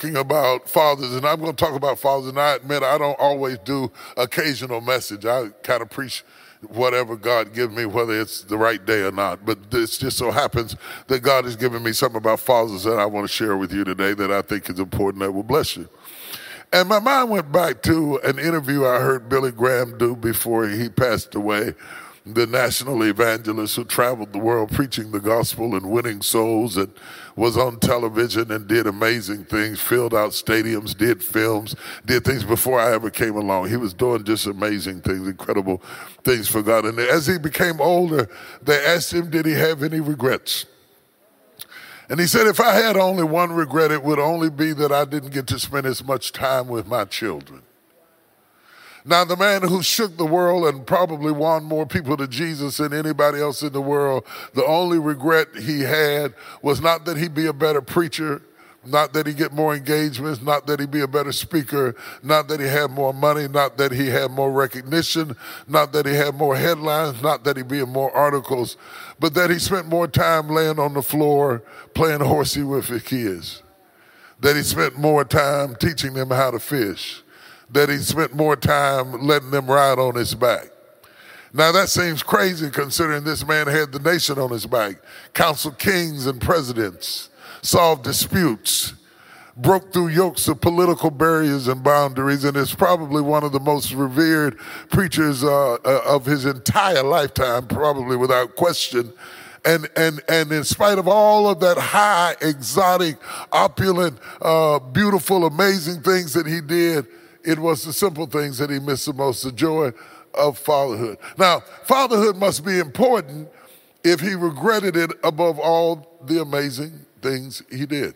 talking about fathers, and I'm going to talk about fathers, and I admit I don't always do occasional message. I kind of preach whatever God gives me, whether it's the right day or not. But this just so happens that God has given me something about fathers that I want to share with you today that I think is important that will bless you. And my mind went back to an interview I heard Billy Graham do before he passed away, the national evangelist who traveled the world preaching the gospel and winning souls, and was on television and did amazing things, filled out stadiums, did films, did things before I ever came along. He was doing just amazing things, incredible things for God. And as he became older, they asked him, did he have any regrets? And he said, if I had only one regret, it would only be that I didn't get to spend as much time with my children. Now, the man who shook the world and probably won more people to Jesus than anybody else in the world, the only regret he had was not that he be a better preacher, not that he get more engagements, not that he be a better speaker, not that he had more money, not that he had more recognition, not that he had more headlines, not that he be in more articles, but that he spent more time laying on the floor playing horsey with his kids, that he spent more time teaching them how to fish, that he spent more time letting them ride on his back. Now that seems crazy considering this man had the nation on his back, counseled kings and presidents, solved disputes, broke through yokes of political barriers and boundaries, and is probably one of the most revered preachers of his entire lifetime, probably without question. And in spite of all of that high, exotic, opulent, beautiful, amazing things that he did, it was the simple things that he missed the most, the joy of fatherhood. Now, fatherhood must be important if he regretted it above all the amazing things he did.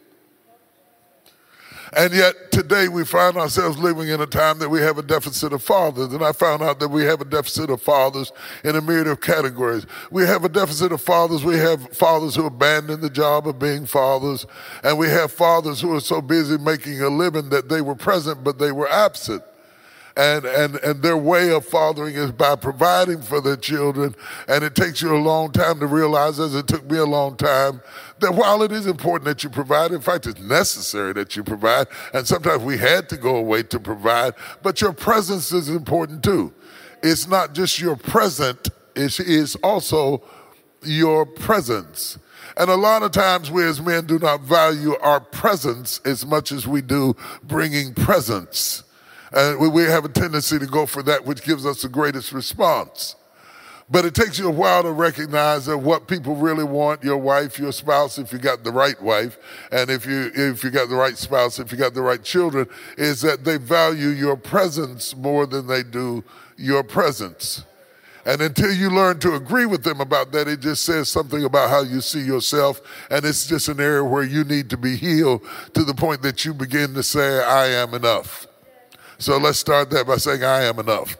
And yet today we find ourselves living in a time that we have a deficit of fathers. And I found out that we have a deficit of fathers in a myriad of categories. We have a deficit of fathers. We have fathers who abandon the job of being fathers. And we have fathers who are so busy making a living that they were present, but they were absent. And their way of fathering is by providing for their children. And it takes you a long time to realize, as it took me a long time, that while it is important that you provide, in fact, it's necessary that you provide, and sometimes we had to go away to provide, but your presence is important too. It's not just your present, it is also your presence. And a lot of times we as men do not value our presence as much as we do bringing presence. And we have a tendency to go for that which gives us the greatest response. But it takes you a while to recognize that what people really want, your wife, your spouse, if you got the right wife, and if you got the right spouse, if you got the right children, is that they value your presence more than they do your presence. And until you learn to agree with them about that, it just says something about how you see yourself, and it's just an area where you need to be healed to the point that you begin to say, I am enough. So let's start that by saying, I am enough.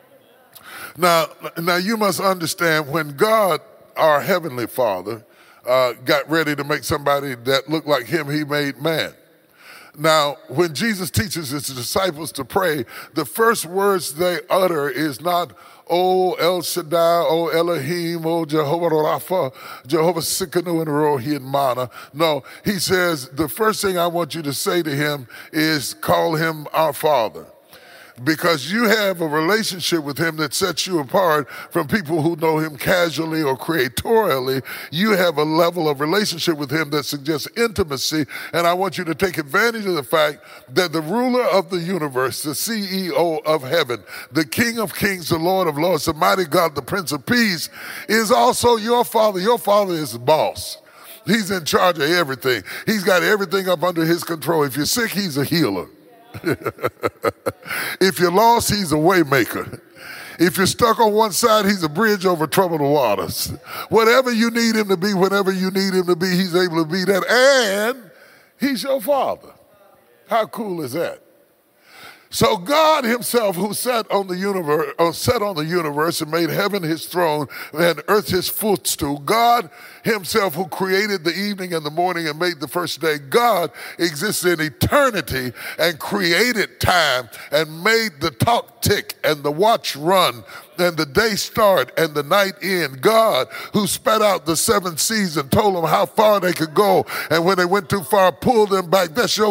Now you must understand, when God, our Heavenly Father, got ready to make somebody that looked like him, he made man. Now, when Jesus teaches his disciples to pray, the first words they utter is not, O El Shaddai, O Elohim, O Jehovah Rapha, Jehovah Sikkenu and Rohi and Mana. No, he says, the first thing I want you to say to him is call him our Father. Because you have a relationship with him that sets you apart from people who know him casually or creatorially. You have a level of relationship with him that suggests intimacy, and I want you to take advantage of the fact that the ruler of the universe, the CEO of heaven, the King of kings, the Lord of lords, the mighty God, the Prince of peace, is also your father. Your father is the boss. He's in charge of everything. He's got everything up under his control. If you're sick, he's a healer. If you're lost, he's a way maker. If you're stuck on one side, he's a bridge over troubled waters. Whatever you need him to be, whenever you need him to be, he's able to be that. And he's your father. How cool is that? So God himself, who sat on the universe and made heaven his throne and earth his footstool, God himself who created the evening and the morning and made the first day, God exists in eternity and created time and made the clock tick and the watch run and the day start and the night end. God who spat out the seven seas and told them how far they could go, and when they went too far, pulled them back. That's your